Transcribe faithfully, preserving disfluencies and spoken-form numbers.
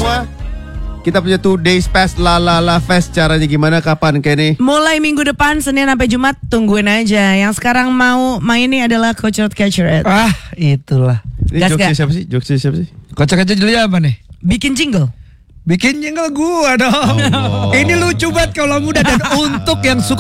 semua. Kita punya two days pass La La La Fest. Caranya gimana, kapan, Kenny? Mulai minggu depan, Senin sampai Jumat. Tungguin aja. Yang sekarang mau main ini adalah Coach Out Catcher It. Ah, itulah. Ini Gas jokesnya gak? siapa sih? Jokesnya siapa sih? Kocak aja dulu apa nih? Bikin jingle. Bikin jingle gua dong. Ini lucu banget kalau muda dan untuk yang suka